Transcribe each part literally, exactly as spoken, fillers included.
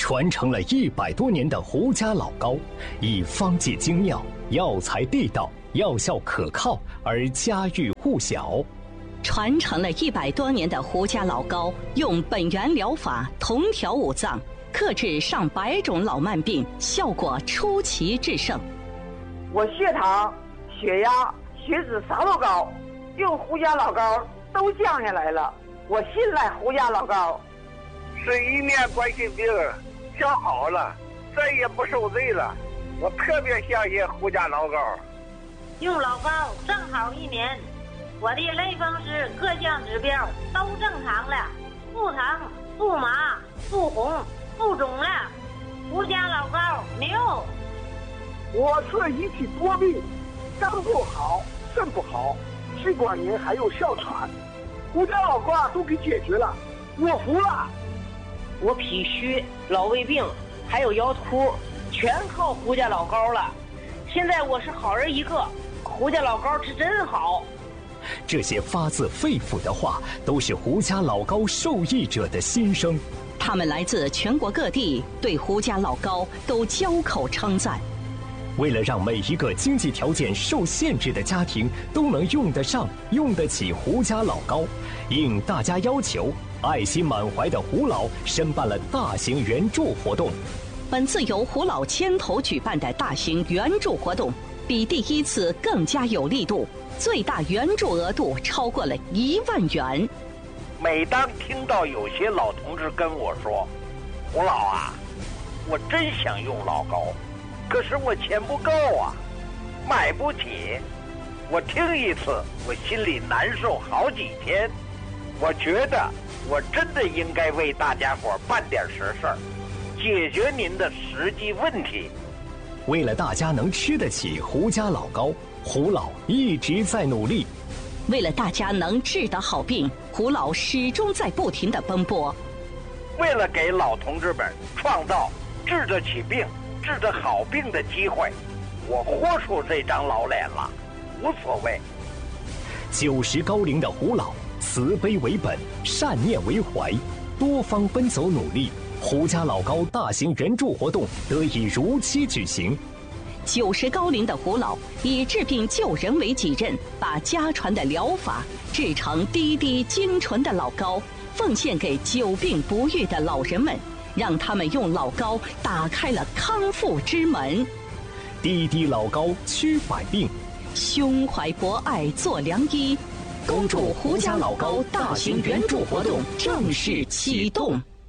传承了一百多年的胡家老高，以方剂精妙、药材地道、药效可靠而家喻户晓。 传承了一百多年的胡家老高，用本源疗法同调五脏，克制上百种老慢病，效果出奇制胜。 我血糖、血压、血脂啥都高，用胡家老高都降下来了。我信赖胡家老高。 十一年冠心病想好了，再也不受罪了。我特别相信胡家老高。 用老高正好一年，我的类风湿各项指标都正常了，不疼不麻不红不肿了。胡家老高牛！ 我是一体多病，肝不好，肾不好，气管炎还有哮喘，胡家老高都给解决了，我服了。 我脾虚、老胃病还有腰突，全靠胡家老高了。现在我是好人一个，胡家老高是真好。 这些发自肺腑的话，都是胡家老高受益者的心声。 他们来自全国各地，对胡家老高都交口称赞。 为了让每一个经济条件受限制的家庭都能用得上、用得起胡家老高，应大家要求，爱心满怀的胡老申办了大型援助活动。 本次由胡老牵头举办的大型援助活动，比第一次更加有力度，最大援助额度超过了一万元。 每当听到有些老同志跟我说：“胡老啊，我真想用老高，可是我钱不够啊，买不起。”我听一次，我心里难受好几天。我觉得我真的应该为大家伙办点实事儿，解决您的实际问题。 为了大家能吃得起胡家老高，胡老一直在努力。 为了大家能治得好病，胡老始终在不停地奔波。 为了给老同志们创造治得起病、治得好病的机会，我豁出这张老脸了，无所谓。 九十高龄的胡老，慈悲为本，善念为怀，多方奔走努力，胡家老高大型援助活动得以如期举行。 九十高龄的胡老以治病救人为己任，把家传的疗法制成滴滴精纯的老高，奉献给久病不愈的老人们，让他们用老高打开了康复之门。 滴滴老高驱百病， 胸怀博爱做良医。恭祝胡家老高大型援助活动正式启动。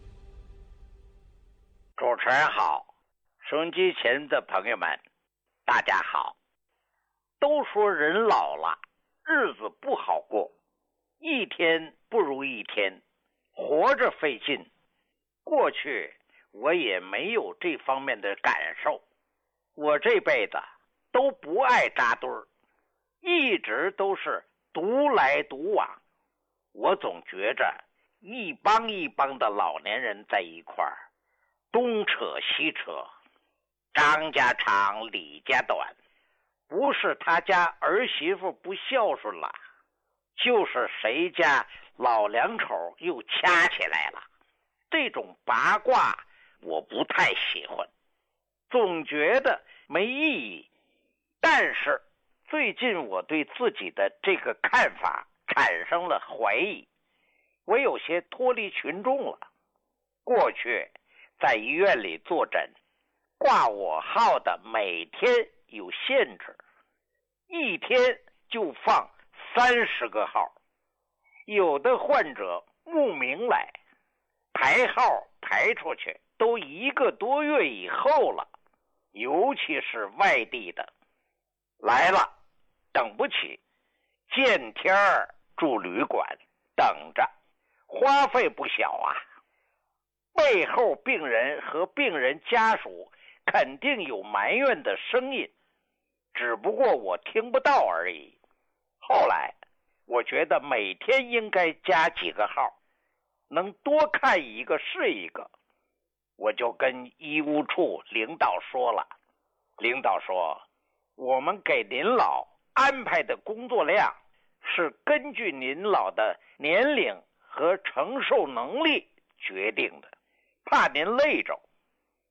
主持人好，收音机前的朋友们大家好。都说人老了，日子不好过，一天不如一天，活着费劲。过去我也没有这方面的感受，我这辈子都不爱扎堆儿，一直都是独来独往。我总觉着一帮一帮的老年人在一块儿，东扯西扯，张家长李家短，不是他家儿媳妇不孝顺了，就是谁家老两口又掐起来了。这种八卦我不太喜欢，总觉得没意义。但是最近我对自己的这个看法产生了怀疑，我有些脱离群众了。过去在医院里坐诊，挂我号的每天有限制，一天就放三十个号。有的患者慕名来，排号排出去都一个多月以后了，尤其是外地的来了，等不起，见天儿住旅馆等着，花费不小啊。背后病人和病人家属肯定有埋怨的声音，只不过我听不到而已。后来我觉得每天应该加几个号，能多看一个是一个。我就跟医务处领导说了，领导说我们给您老安排的工作量是根据您老的年龄和承受能力决定的，怕您累着，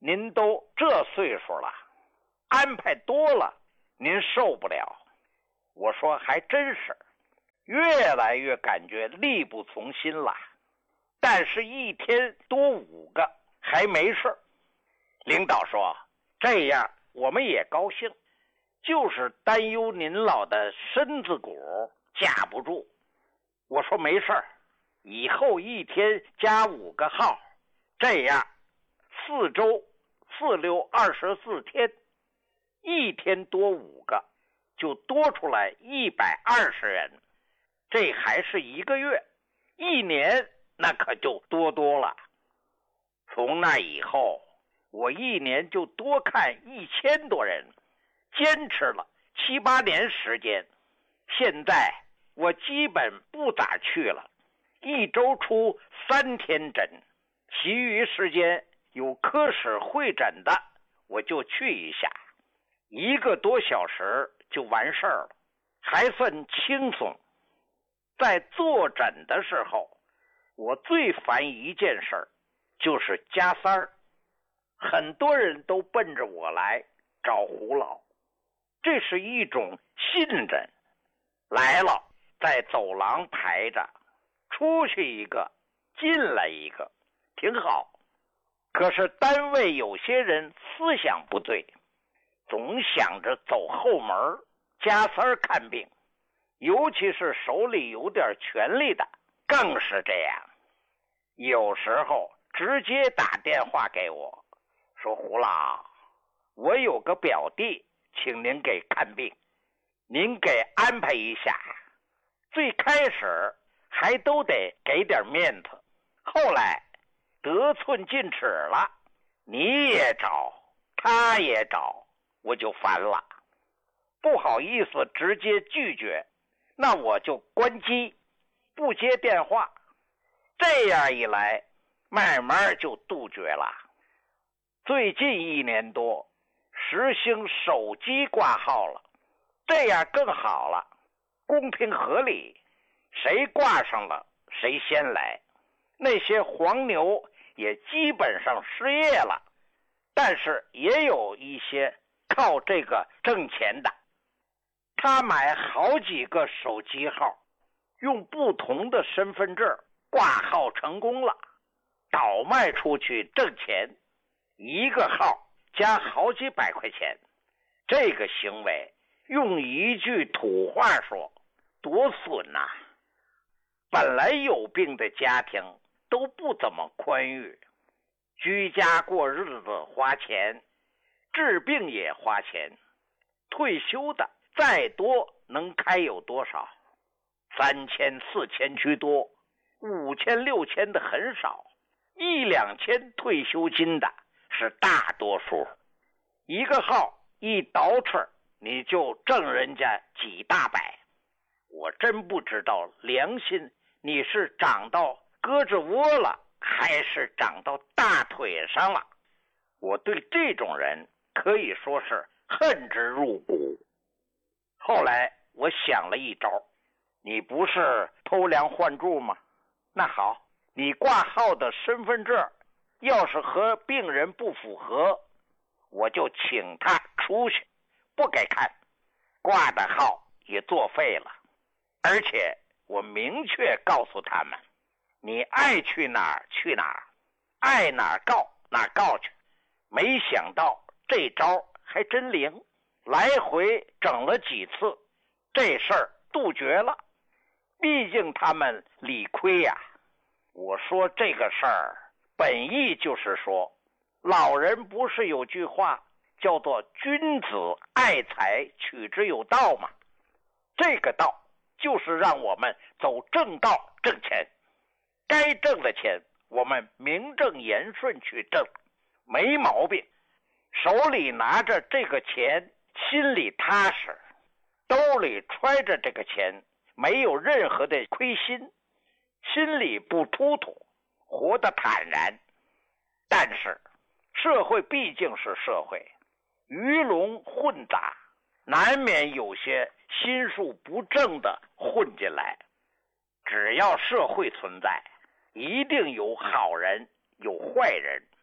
您都这岁数了，安排多了，您受不了。我说还真是，越来越感觉力不从心了。但是一天多五个还没事。领导说这样我们也高兴，就是担忧您老的身子骨架不住。我说没事儿，以后一天加五个号，这样四周四六二十四天，一天多五个，就多出来一百二十人。这还是一个月，一年那可就多多了。从那以后，我一年就多看一千多人，坚持了七八年时间。现在我基本不咋去了，一周出三天诊，其余时间有科室会诊的我就去一下，一个多小时就完事儿了，还算轻松。在坐诊的时候，我最烦一件事，就是加塞儿。很多人都奔着我来找胡老，这是一种信任。来了在走廊排着，出去一个进来一个，挺好。可是单位有些人思想不对，总想着走后门加塞儿看病，尤其是手里有点权力的更是这样。有时候直接打电话给我说，胡老，我有个表弟请您给看病，您给安排一下。最开始还都得给点面子，后来得寸进尺了，你也找他也找，我就烦了，不好意思直接拒绝，那我就关机不接电话。这样一来慢慢就杜绝了。最近一年多实行手机挂号了，这样更好了，公平合理，谁挂上了谁先来。那些黄牛也基本上失业了，但是也有一些靠这个挣钱的，他买好几个手机号，用不同的身份证挂号成功了，倒卖出去挣钱，一个号加好几百块钱。这个行为用一句土话说，多损呐！本来有病的家庭都不怎么宽裕，居家过日子花钱，治病也花钱，退休的再多能开有多少？三千四千居多，五千六千的很少，一两千退休金的是大多数。一个号一倒饬，你就挣人家几大百。我真不知道良心你是长到胳肢窝了，还是长到大腿上了。我对这种人可以说是恨之入骨。后来我想了一招，你不是偷梁换柱吗？那好，你挂号的身份证要是和病人不符合，我就请他出去，不给看，挂的号也作废了。而且我明确告诉他们，你爱去哪儿去哪儿，爱哪儿告哪儿告去。没想到这招还真灵，来回整了几次，这事儿杜绝了。毕竟他们理亏呀、啊。我说这个事儿本意就是说，老人不是有句话叫做君子爱财，取之有道吗？这个道就是让我们走正道挣钱，该挣的钱我们名正言顺去挣，没毛病。手里拿着这个钱，心里踏实，兜里揣着这个钱，没有任何的亏心，心里不突突，活得坦然。但是社会毕竟是社会，鱼龙混杂，难免有些心术不正的混进来。只要社会存在，一定有好人有坏人。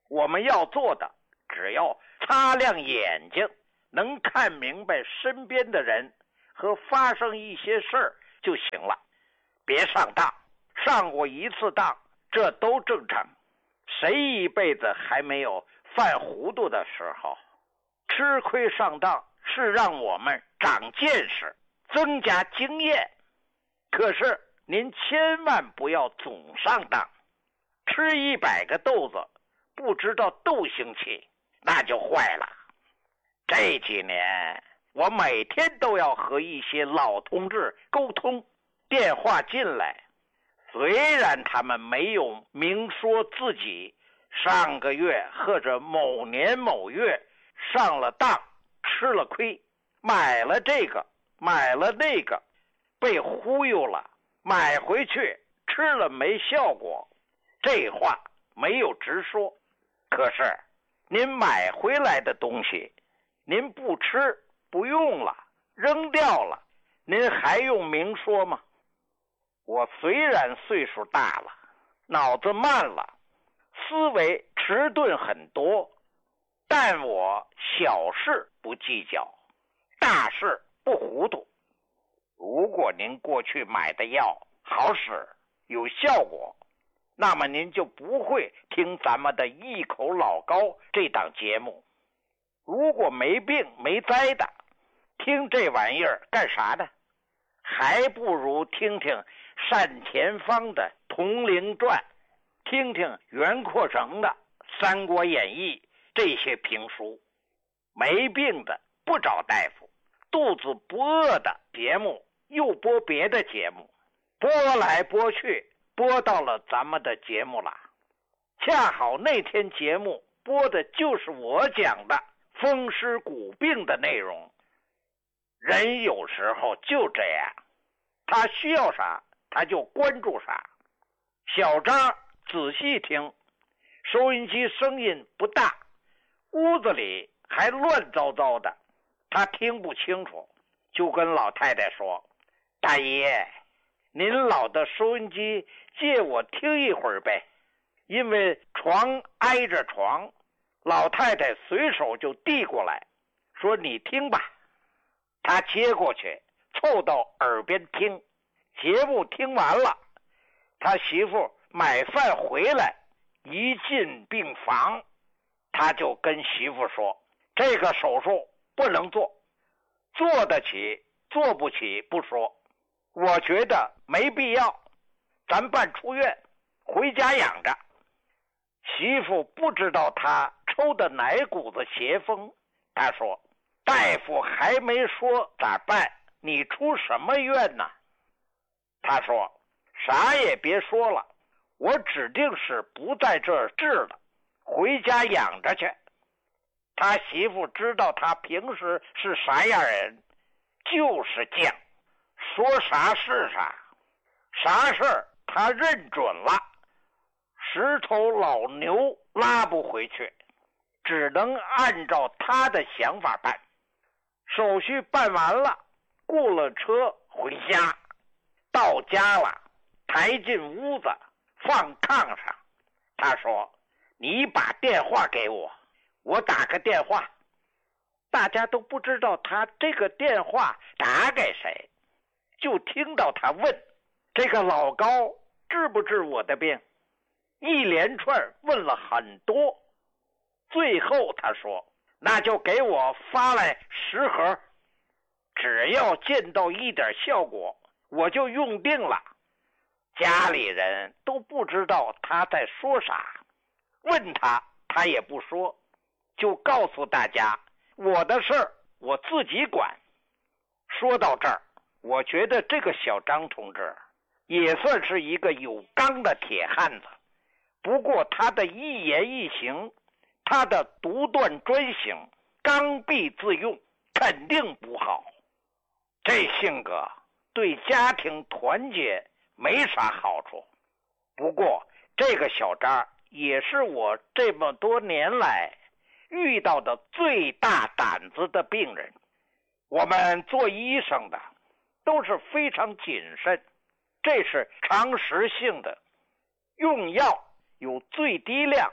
我们要做的只要擦亮眼睛，能看明白身边的人和发生一些事儿就行了，别上当。上过一次当，这都正常。谁一辈子还没有犯糊涂的时候？吃亏上当是让我们长见识，增加经验。可是您千万不要总上当，吃一百个豆子不知道豆腥气，那就坏了。这几年我每天都要和一些老同志沟通，电话进来，虽然他们没有明说自己上个月或者某年某月上了当，吃了亏，买了这个买了那个，被忽悠了，买回去吃了没效果，这话没有直说。可是您买回来的东西您不吃不用了，扔掉了，您还用明说吗？我虽然岁数大了，脑子慢了，思维迟钝很多，但我小事不计较，大事不糊涂。如果您过去买的药好使有效果，那么您就不会听咱们的一口老高这档节目。如果没病没灾的，听这玩意儿干啥呢？还不如听听单田芳的《铜陵传》，听听袁阔成的《三国演义》这些评书。没病的不找大夫，肚子不饿的节目又播别的节目，播来播去播到了咱们的节目了。恰好那天节目播的就是我讲的风湿骨病的内容。人有时候就这样，他需要啥他就关注啥。小张仔细听，收音机声音不大，屋子里还乱糟糟的，他听不清楚，就跟老太太说：大爷，您老的收音机借我听一会儿呗。因为床挨着床，老太太随手就递过来，说你听吧。他接过去，凑到耳边听。节目听完了，他媳妇买饭回来，一进病房，他就跟媳妇说：这个手术不能做，做得起做不起不说，我觉得没必要，咱办出院回家养着。媳妇不知道他抽的哪股子邪风，他说：大夫还没说咋办，你出什么院呢？他说：啥也别说了，我指定是不在这儿治了，回家养着去。他媳妇知道他平时是啥样人，就是犟，说啥是啥，啥事儿他认准了，十头老牛拉不回去，只能按照他的想法办。手续办完了，雇了车回家，到家了，抬进屋子放炕上。他说：你把电话给我，我打个电话。大家都不知道他这个电话打给谁，就听到他问：这个老高治不治我的病？一连串问了很多，最后他说：那就给我发来十盒，只要见到一点效果我就用定了。家里人都不知道他在说啥，问他他也不说，就告诉大家我的事儿我自己管。说到这儿，我觉得这个小张同志也算是一个有刚的铁汉子，不过他的一言一行，他的独断专行，刚愎自用，肯定不好。这性格对家庭团结没啥好处。不过这个小张也是我这么多年来遇到的最大胆子的病人。我们做医生的都是非常谨慎，这是常识性的。用药有最低量、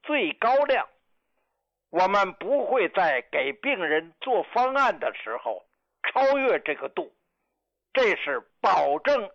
最高量。我们不会在给病人做方案的时候超越这个度，这是保证